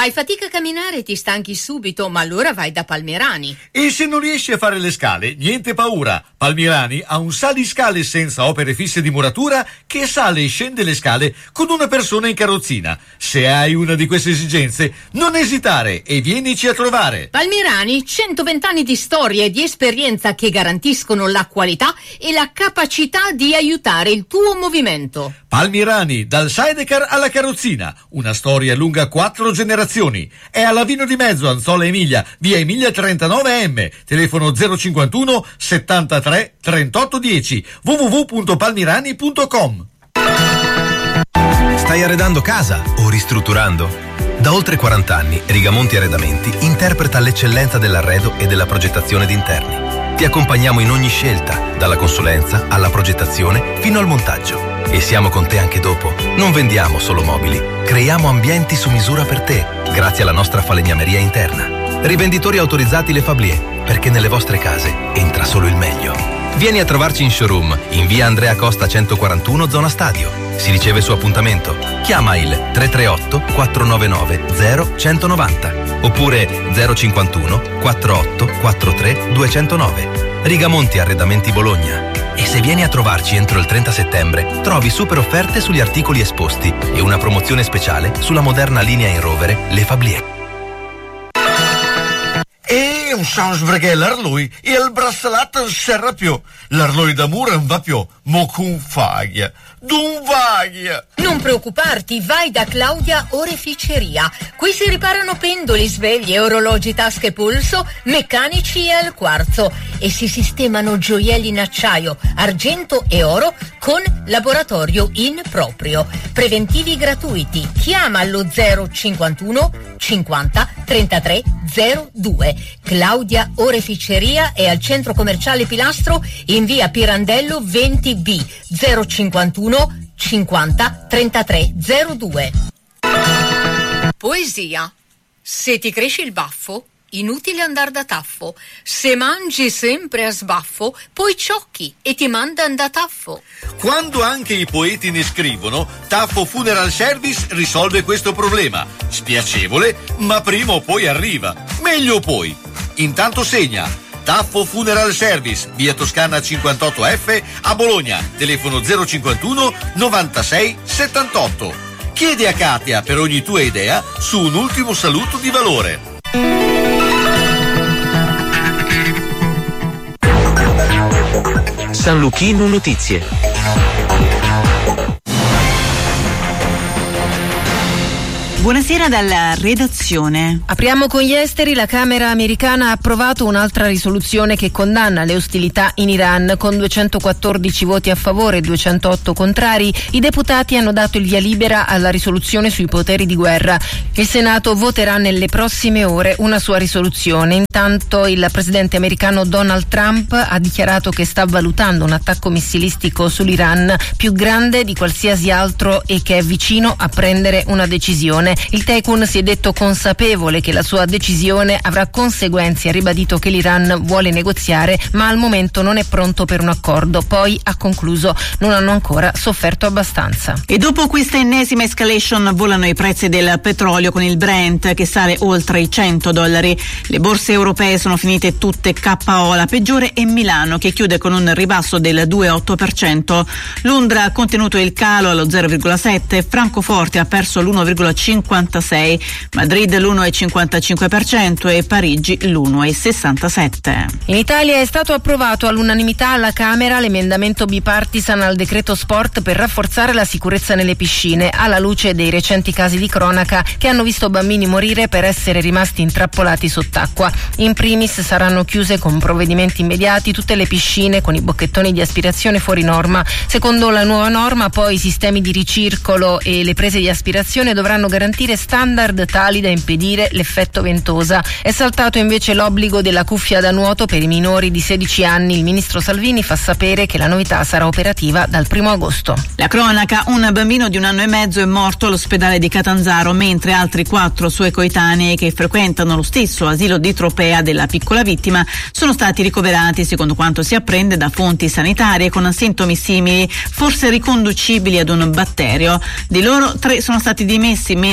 Fai fatica a camminare e ti stanchi subito, ma allora vai da Palmirani. E se non riesci a fare le scale, niente paura. Palmirani ha un saliscale senza opere fisse di muratura che sale e scende le scale con una persona in carrozzina. Se hai una di queste esigenze, non esitare e vienici a trovare. Palmirani, 120 anni di storia e di esperienza che garantiscono la qualità e la capacità di aiutare il tuo movimento. Palmirani, dal sidecar alla carrozzina, una storia lunga 4 generazioni. È alla Vino di Mezzo, Anzola Emilia, via Emilia 39M, telefono 051 73 38 10, www.palmirani.com. Stai arredando casa o ristrutturando? Da oltre 40 anni Rigamonti Arredamenti interpreta l'eccellenza dell'arredo e della progettazione d'interni. Ti accompagniamo in ogni scelta, dalla consulenza alla progettazione fino al montaggio. E siamo con te anche dopo. Non vendiamo solo mobili, creiamo ambienti su misura per te, grazie alla nostra falegnameria interna. Rivenditori autorizzati Le Fablier, perché nelle vostre case entra solo il meglio. Vieni a trovarci in showroom, in via Andrea Costa 141, zona Stadio. Si riceve su appuntamento. Chiama il 338 499 0190 oppure 051 48 43 209. Rigamonti Arredamenti Bologna. E se vieni a trovarci entro il 30 settembre, trovi super offerte sugli articoli esposti e una promozione speciale sulla moderna linea in rovere Le Fablier. E un chance perché l'arloi e il braccialetto non serra più. L'arloi d'amore non va più, mo con faglia. D'un vaglia. Non preoccuparti, vai da Claudia Oreficeria. Qui si riparano pendoli, sveglie, orologi, tasche e polso, meccanici e al quarzo. E si sistemano gioielli in acciaio, argento e oro con laboratorio in proprio. Preventivi gratuiti. Chiama allo 051 50 33 02. Claudia Oreficeria è al centro commerciale Pilastro in via Pirandello 20B 051 50 33 02. Poesia. Se ti cresce il baffo, inutile andar da taffo. Se mangi sempre a sbaffo, poi ciocchi e ti mandan da taffo. Quando anche i poeti ne scrivono, Taffo Funeral Service risolve questo problema. Spiacevole, ma prima o poi arriva. Meglio poi. Intanto segna. Taffo Funeral Service, via Toscana 58F a Bologna, telefono 051 96 78. Chiedi a Katia per ogni tua idea su un ultimo saluto di valore. San Luchino Notizie. Buonasera dalla redazione. Apriamo con gli esteri. La Camera americana ha approvato un'altra risoluzione che condanna le ostilità in Iran con 214 voti a favore e 208 contrari. I deputati hanno dato il via libera alla risoluzione sui poteri di guerra. Il Senato voterà nelle prossime ore una sua risoluzione. Intanto il presidente americano Donald Trump ha dichiarato che sta valutando un attacco missilistico sull'Iran più grande di qualsiasi altro e che è vicino a prendere una decisione. Il Tycoon si è detto consapevole che la sua decisione avrà conseguenze. Ha ribadito che l'Iran vuole negoziare, ma al momento non è pronto per un accordo. Poi ha concluso: non hanno ancora sofferto abbastanza. E dopo questa ennesima escalation volano i prezzi del petrolio, con il Brent che sale oltre i $100. Le borse europee sono finite tutte KO. La peggiore è Milano, che chiude con un ribasso del 2,8%. Londra ha contenuto il calo allo 0,7%, Francoforte ha perso l'1,56%, Madrid l'1,55% e Parigi l'1,67%. In Italia è stato approvato all'unanimità alla Camera l'emendamento bipartisan al decreto sport per rafforzare la sicurezza nelle piscine, alla luce dei recenti casi di cronaca che hanno visto bambini morire per essere rimasti intrappolati sott'acqua. In primis saranno chiuse con provvedimenti immediati tutte le piscine con i bocchettoni di aspirazione fuori norma. Secondo la nuova norma, poi i sistemi di ricircolo e le prese di aspirazione dovranno garantire standard tali da impedire l'effetto ventosa. È saltato invece l'obbligo della cuffia da nuoto per i minori di 16 anni. Il ministro Salvini fa sapere che la novità sarà operativa dal 1 agosto. La cronaca: un bambino di 1 anno e mezzo è morto all'ospedale di Catanzaro, mentre altri 4 suoi coetanei che frequentano lo stesso asilo di Tropea della piccola vittima sono stati ricoverati, secondo quanto si apprende da fonti sanitarie, con sintomi simili, forse riconducibili ad un batterio. Di loro 3 sono stati dimessi, mentre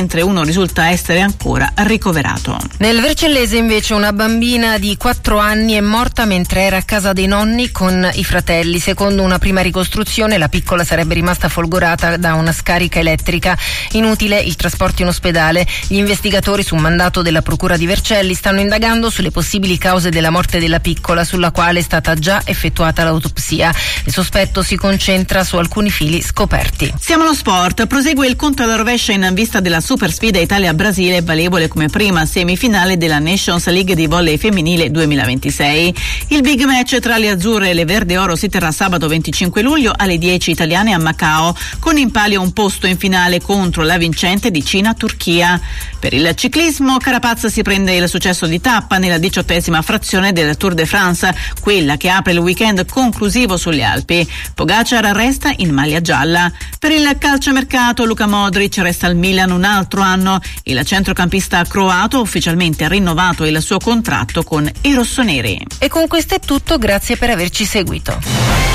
mentre uno risulta essere ancora ricoverato. Nel Vercellese invece una bambina di 4 anni è morta mentre era a casa dei nonni con i fratelli. Secondo una prima ricostruzione la piccola sarebbe rimasta folgorata da una scarica elettrica. Inutile il trasporto in ospedale. Gli investigatori, su mandato della procura di Vercelli, stanno indagando sulle possibili cause della morte della piccola, sulla quale è stata già effettuata l'autopsia. Il sospetto si concentra su alcuni fili scoperti. Siamo allo sport. Prosegue il conto alla rovescia in vista della super sfida Italia-Brasile, valevole come prima semifinale della Nations League di volley femminile 2026. Il big match tra le azzurre e le verde oro si terrà sabato 25 luglio alle 10 italiane a Macao, con in palio un posto in finale contro la vincente di Cina-Turchia. Per il ciclismo, Carapaz si prende il successo di tappa nella 18ª frazione del Tour de France, quella che apre il weekend conclusivo sulle Alpi. Pogacar resta in maglia gialla. Per il calciomercato, Luka Modric resta al Milan un altro anno. Il centrocampista croato ha ufficialmente rinnovato il suo contratto con i rossoneri. E con questo è tutto, grazie per averci seguito.